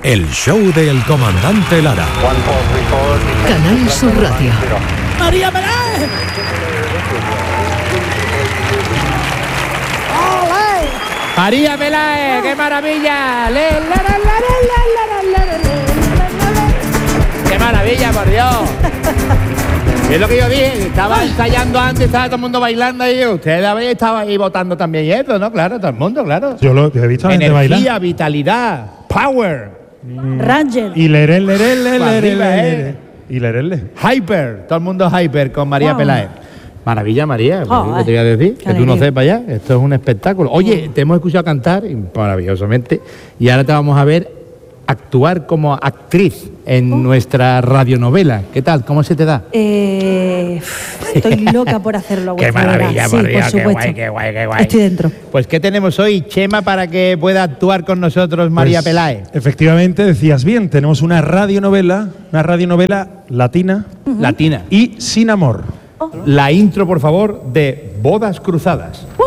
El show del comandante Lara. Canal Sur Radio. ¡María Peláez! María Peláez, qué maravilla. Qué maravilla, por Dios. Es lo que yo dije, estaba ensayando antes, estaba todo el mundo bailando y ustedes habéis estado ahí votando también y eso, ¿no? Claro, todo el mundo, claro. Yo lo he visto a la gente bailar. Energía, vitalidad, power. Ranger. Y lerel. Y lerele. Hyper, todo el mundo hyper con María Peláez. Maravilla, María, ¿qué te voy a decir? Que tú no sepas ya, esto es un espectáculo. Oye, te hemos escuchado cantar maravillosamente y ahora te vamos a ver actuar como actriz en nuestra radionovela. ¿Qué tal? ¿Cómo se te da? Estoy loca por hacerlo. Qué maravilla, sí, María, por supuesto. qué guay. Estoy dentro. Pues, ¿qué tenemos hoy, Chema, para que pueda actuar con nosotros María Peláez? Efectivamente, decías bien, tenemos una radionovela latina. Latina. Y sin amor. La intro, por favor, de Bodas Cruzadas.